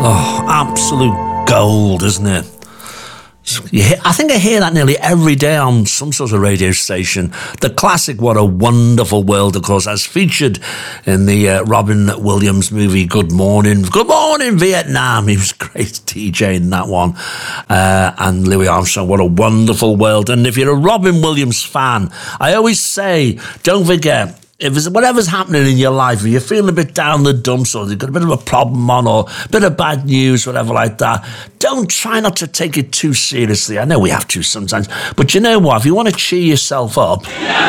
Oh, absolute gold, isn't it? I think I hear that nearly every day on some sort of radio station. The classic What a Wonderful World, of course, as featured in the Robin Williams movie Good Morning Vietnam. He was a great DJ in that one. And Louis Armstrong, What a Wonderful World. And if you're a Robin Williams fan, I always say, don't forget, if there's whatever's happening in your life, if you're feeling a bit down the dumps or you've got a bit of a problem on or a bit of bad news, whatever like that, try not to take it too seriously. I know we have to sometimes, but you know what? If you want to cheer yourself up,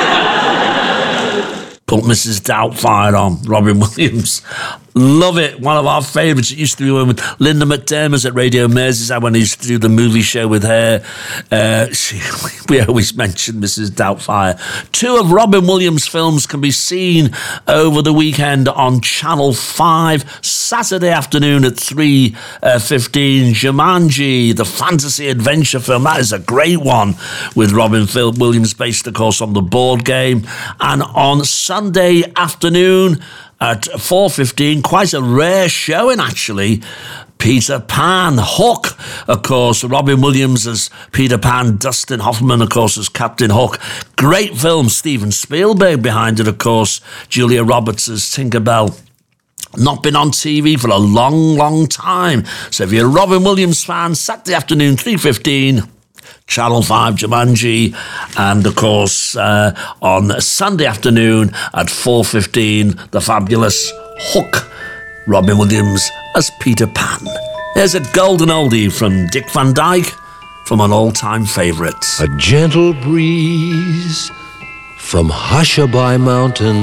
put Mrs. Doubtfire on, Robin Williams. Love it. One of our favourites. It used to be with Linda McDermott at Radio Merseyside when he used to do the movie show with her. We always mention Mrs. Doubtfire. 2 of Robin Williams' films can be seen over the weekend on Channel 5, Saturday afternoon at 3:15. Jumanji, the fantasy adventure film. That is a great one with Robin Williams, based, of course, on the board game. And on Sunday afternoon, at 4:15, quite a rare showing, actually. Peter Pan, Hook, of course, Robin Williams as Peter Pan, Dustin Hoffman, of course, as Captain Hook. Great film, Steven Spielberg behind it, of course, Julia Roberts as Tinkerbell. Not been on TV for a long, long time. So if you're a Robin Williams fan, Saturday afternoon, 3:15, Channel 5, Jumanji, and of course on Sunday afternoon at 4:15, the fabulous Hook, Robin Williams as Peter Pan. There's a golden oldie from Dick Van Dyke, from an all-time favourite. A gentle breeze from Hushabye Mountain